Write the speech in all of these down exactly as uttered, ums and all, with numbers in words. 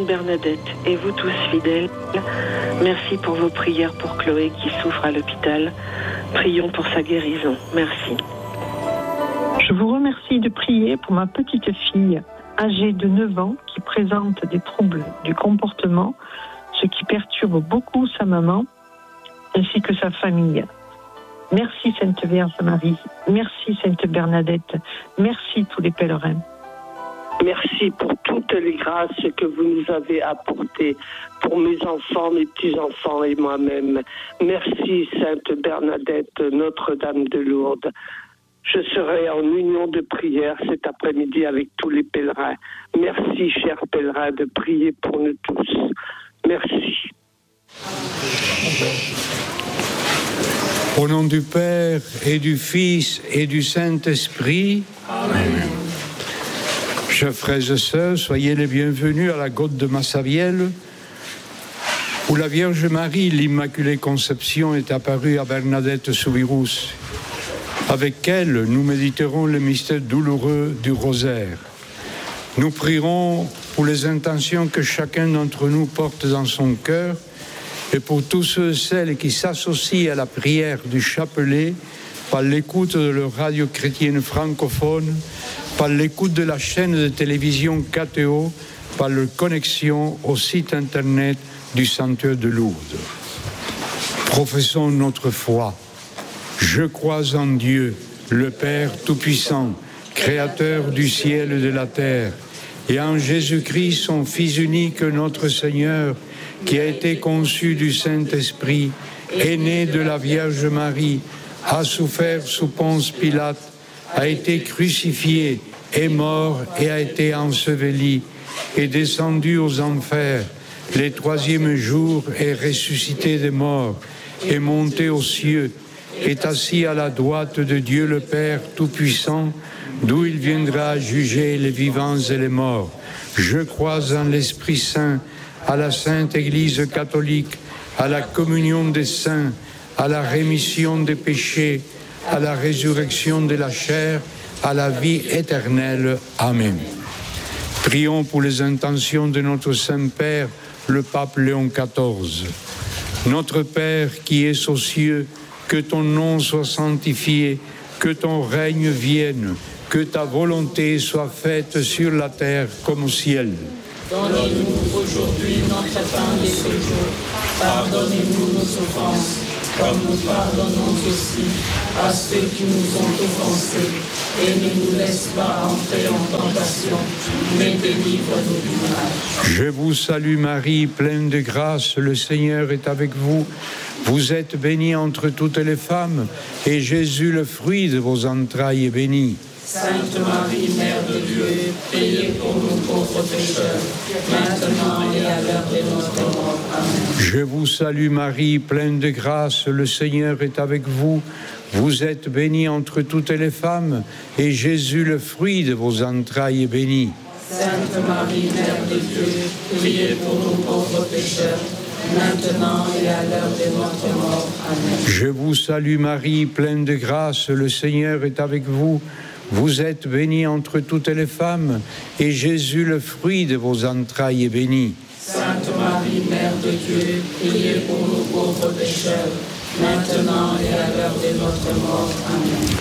Sainte Bernadette et vous tous fidèles, merci pour vos prières pour Chloé qui souffre à l'hôpital. Prions pour sa guérison. Merci. Je vous remercie de prier pour ma petite fille âgée de neuf ans qui présente des troubles du comportement, ce qui perturbe beaucoup sa maman ainsi que sa famille. Merci Sainte Vierge Marie, merci Sainte Bernadette, merci tous les pèlerins. Merci pour toutes les grâces que vous nous avez apportées pour mes enfants, mes petits-enfants et moi-même. Merci Sainte Bernadette, Notre-Dame de Lourdes. Je serai en union de prière cet après-midi avec tous les pèlerins. Merci, chers pèlerins, de prier pour nous tous. Merci. Au nom du Père et du Fils et du Saint-Esprit. Amen. Chers frères et sœurs, soyez les bienvenus à la grotte de Massabielle, où la Vierge Marie, l'Immaculée Conception, est apparue à Bernadette Soubirous. Avec elle, nous méditerons le mystère douloureux du rosaire. Nous prierons pour les intentions que chacun d'entre nous porte dans son cœur et pour tous ceux et celles qui s'associent à la prière du chapelet par l'écoute de leur radio chrétienne francophone, par l'écoute de la chaîne de télévision K T O, par leur connexion au site internet du Sanctuaire de Lourdes. Professons notre foi. Je crois en Dieu, le Père Tout-Puissant, Créateur du ciel et de la terre, et en Jésus-Christ, son Fils unique, notre Seigneur, qui a été conçu du Saint-Esprit, est né de la Vierge Marie, a souffert sous Ponce Pilate, a été crucifié, est mort et a été enseveli, est descendu aux enfers, le troisième jour est ressuscité des morts, est monté aux cieux, est assis à la droite de Dieu le Père Tout-Puissant, d'où il viendra juger les vivants et les morts. Je crois en l'Esprit Saint, à la Sainte Église catholique, à la communion des saints, à la rémission des péchés, à la résurrection de la chair, à la vie éternelle. Amen. Prions pour les intentions de notre Saint-Père, le pape Léon quatorze. Notre Père qui es aux cieux, que ton nom soit sanctifié, que ton règne vienne, que ta volonté soit faite sur la terre comme au ciel. Donne-nous aujourd'hui notre pain de ce jour. Pardonnez-nous nos offenses, comme nous pardonnons aussi à ceux qui nous ont offensés. Et ne nous laisse pas entrer en tentation, mais délivre-nous du mal. Je vous salue Marie, pleine de grâce, le Seigneur est avec vous. Vous êtes bénie entre toutes les femmes, et Jésus, le fruit de vos entrailles, est béni. Sainte Marie, Mère de Dieu, priez pour nous pauvres pécheurs, maintenant et à l'heure de notre mort. Amen. Je vous salue Marie, pleine de grâce, le Seigneur est avec vous. Vous êtes bénie entre toutes les femmes, et Jésus, le fruit de vos entrailles, est béni. Sainte Marie, Mère de Dieu, priez pour nous pauvres pécheurs, maintenant et à l'heure de notre mort. Amen. Je vous salue Marie, pleine de grâce, le Seigneur est avec vous. Vous êtes bénie entre toutes les femmes, et Jésus, le fruit de vos entrailles, est béni. Sainte Marie, Mère de Dieu, priez pour nous pauvres pécheurs, maintenant et à l'heure de notre mort. Amen.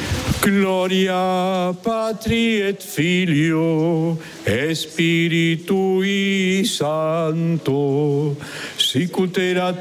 Gloria Patri et Filio et Spiritui Sancto, sic ut erat